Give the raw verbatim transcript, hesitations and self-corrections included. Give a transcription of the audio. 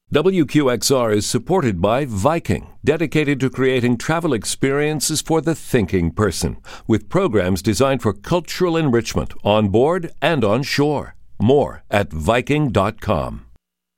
W Q X R is supported by Viking, dedicated to creating travel experiences for the thinking person, with programs designed for cultural enrichment on board and on shore. More at Viking dot com.